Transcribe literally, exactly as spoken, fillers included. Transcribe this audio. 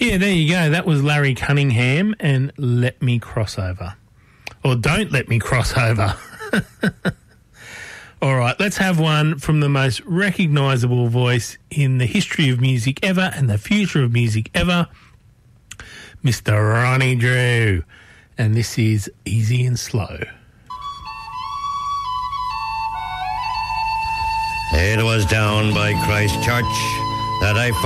Yeah, there you go. That was Larry Cunningham and Let Me Cross Over. Or Don't Let Me Cross Over. All right, let's have one from the most recognisable voice in the history of music ever and the future of music ever, Mister Ronnie Drew. And this is Easy and Slow. It was down by Christ Church that I